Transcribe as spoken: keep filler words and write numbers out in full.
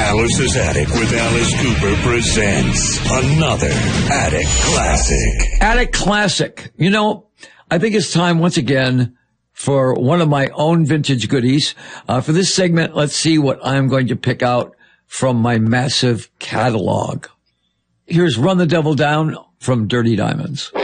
Alice's Attic with Alice Cooper presents another Attic Classic. Attic Classic. You know, I think it's time once again for one of my own vintage goodies. Uh, for this segment, let's see what I'm going to pick out from my massive catalog. Here's Run the Devil Down from Dirty Diamonds.